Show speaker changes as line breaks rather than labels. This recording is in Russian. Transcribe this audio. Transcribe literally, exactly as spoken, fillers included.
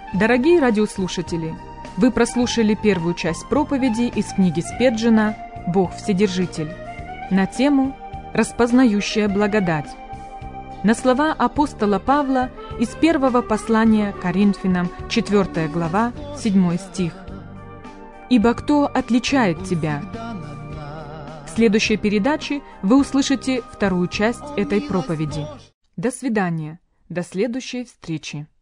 Дорогие радиослушатели, вы прослушали первую часть проповеди из книги Спеджена «Бог Вседержитель» на тему «Распознающая благодать», на слова апостола Павла из первого послания Коринфянам, четвёртая глава, седьмой стих. «Ибо кто отличает тебя?» В следующей передаче вы услышите вторую часть этой проповеди. До свидания, до следующей встречи.